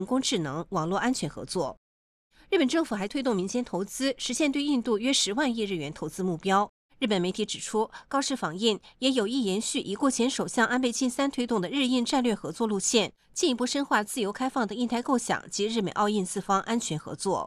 人工智能、网络安全合作。日本政府还推动民间投资，实现对印度约10万亿日元投资目标。日本媒体指出，高市访印也有意延续已故前首相安倍晋三推动的日印战略合作路线，进一步深化自由开放的印太构想及日美澳印四方安全合作。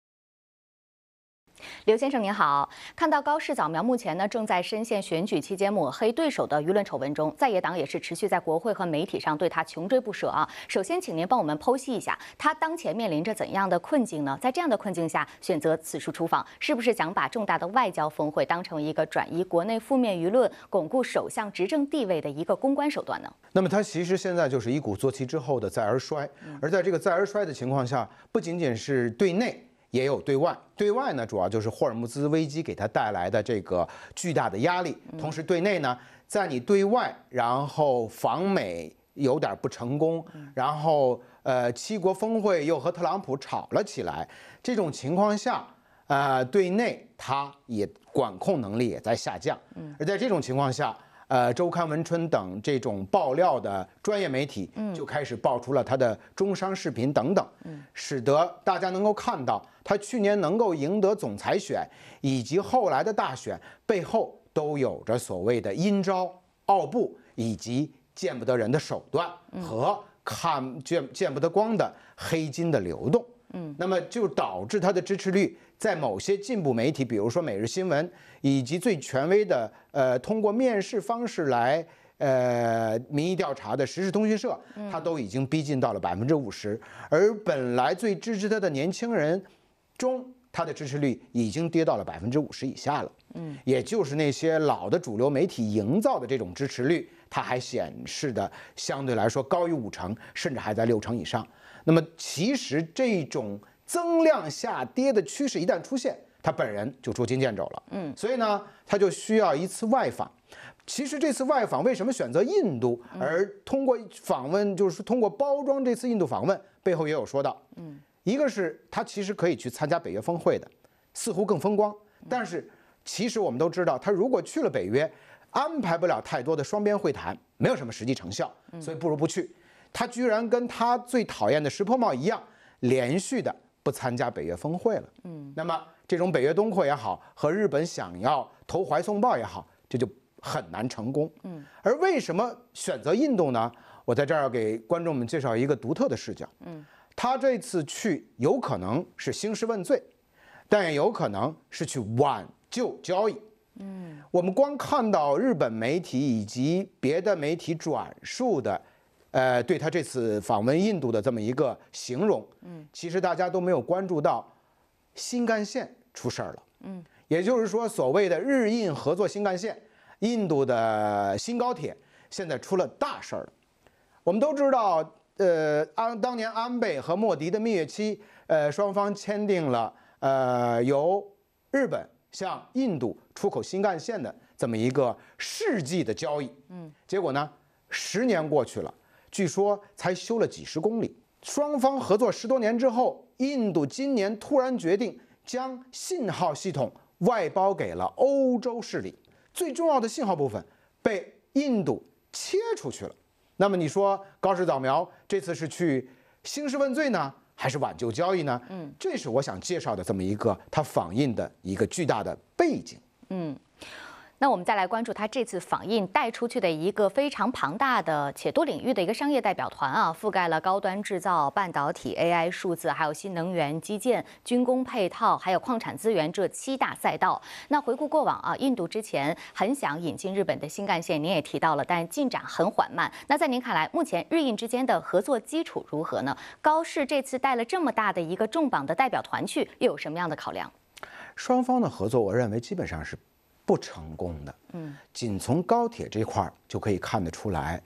刘先生您好，看到高市早苗目前呢正在深陷选举期间抹黑对手的舆论丑闻中，在野党也是持续在国会和媒体上对他穷追不舍啊。首先，请您帮我们剖析一下，他当前面临着怎样的困境呢？在这样的困境下，选择此处出访，是不是想把重大的外交峰会当成一个转移国内负面舆论、巩固首相执政地位的一个公关手段呢？ 那么他其实现在就是一鼓作气之后的再而衰，而在这个再而衰的情况下，不仅仅是对内。也有对外，对外呢主要就是霍尔木兹危机给他带来的这个巨大的压力，同时对内呢，在你对外然后访美有点不成功，然后7国峰会又和特朗普吵了起来，这种情况下，对内他也管控能力也在下降，而在这种情况下。周刊文春等这种爆料的专业媒体就开始爆出了他的中伤视频等等，使得大家能够看到他去年能够赢得总裁选以及后来的大选背后都有着所谓的阴招、奥布以及见不得人的手段和见不得光的黑金的流动。那么就导致他的支持率在某些进步媒体，比如说《每日新闻》，以及最权威的通过面试方式来民意调查的时事通讯社，他都已经逼近到了50%，而本来最支持他的年轻人中，他的支持率已经跌到了50%以下了。也就是那些老的主流媒体营造的这种支持率，它还显示的相对来说高于50%，甚至还在60%以上。那么其实这种增量下跌的趋势一旦出现，他本人就捉襟见肘了。所以呢，他就需要一次外访。其实这次外访为什么选择印度，而通过访问，就是通过包装这次印度访问，背后也有说到。一个是他其实可以去参加北约峰会的，似乎更风光。但是其实我们都知道，他如果去了北约，安排不了太多的双边会谈，没有什么实际成效，所以不如不去。他居然跟他最讨厌的石破茂一样，连续的不参加北约峰会了。那么这种北约东扩也好，和日本想要投怀送抱也好，这就很难成功。而为什么选择印度呢？我在这儿要给观众们介绍一个独特的视角。他这次去有可能是兴师问罪，但也有可能是去挽救交易。我们光看到日本媒体以及别的媒体转述的。对他这次访问印度的这么一个形容，其实大家都没有关注到新干线出事儿了，也就是说所谓的日印合作新干线，印度的新高铁现在出了大事儿了。我们都知道，当年安倍和莫迪的蜜月期，双方签订了由日本向印度出口新干线的这么一个世纪的交易，结果呢，10年过去了。据说才修了几十公里，双方合作10多年之后，印度今年突然决定将信号系统外包给了欧洲势力，最重要的信号部分被印度切出去了。那么你说高市早苗这次是去兴师问罪呢，还是挽救交易呢？这是我想介绍的这么一个他访印的一个巨大的背景。 那我们再来关注他这次访印带出去的一个非常庞大的且多领域的一个商业代表团啊，覆盖了高端制造、半导体、AI、数字，还有新能源、基建、军工配套，还有矿产资源这7大赛道。那回顾过往啊，印度之前很想引进日本的新干线，您也提到了，但进展很缓慢。那在您看来，目前日印之间的合作基础如何呢？高市这次带了这么大的一个重磅的代表团去，又有什么样的考量？ 双方的合作，我认为基本上是不成功的。仅从高铁这块就可以看得出来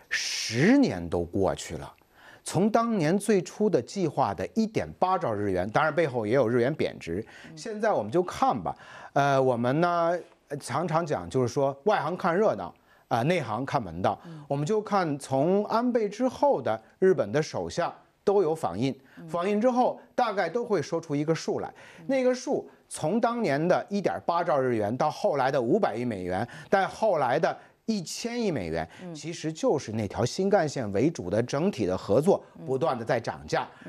，10年都过去了，从当年最初的计划的1.8兆日元，当然背后也有日元贬值。现在我们就看吧，我们呢常常讲，就是说外行看热闹，内行看门道。我们就看从安倍之后的日本的首相都有访印，访印之后大概都会说出一个数来，那个数从当年的1.8兆日元到后来的500亿美元，但后来的 $1000亿，其实就是那条新干线为主的整体的合作不断的在涨价。